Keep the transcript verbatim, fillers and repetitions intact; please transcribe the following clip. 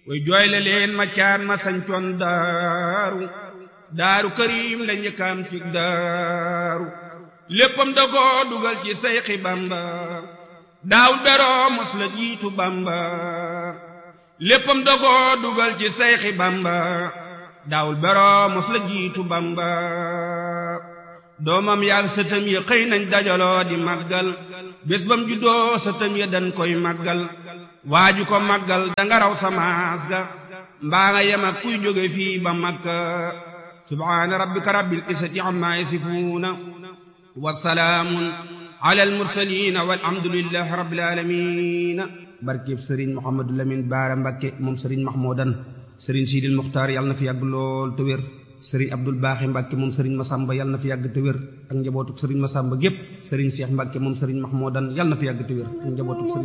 way jooyle leen ma caan ma sañcoon daaru daaru karim la njëkkaam ci daaru léppam da ko dugal ci Seyxi Bamba daawul beroo mos la jiitu Bamba léppam da ko dugal ci Seyxi Bamba daawul beroo mos la jiitu Bamba doomam yaag sëtam ya xëy nañ dajaloo di màggal bés bam juddoo sëtam ya dañ koy màggal waaju ko màggal danga raw samaas ga mbaa nga yem ak kuy jóge fii ba Makka subhaana rabbika rabbil izzati ammaa yasifuuna wa salaamun alal mursaliina walhamdulillahi rabbil aalamiin barkeb sëriñ Mouhamadou Lamine Baara Mbakke moom sëriñ Mahmoudan sëriñ Sidil Muxtaar yàlla na fi yàgg lool te wér sëriñ Abdul Baaxi Mbàkke moom sëriñ Masamba yàlla na fi yàgg te wér ak njabootuk sëriñ Masamba gépp sëriñ Cheikh Mbàkke moom sëriñ Mahmoudan yàlla na fi yàgg te wér ak njabootuk sëriñ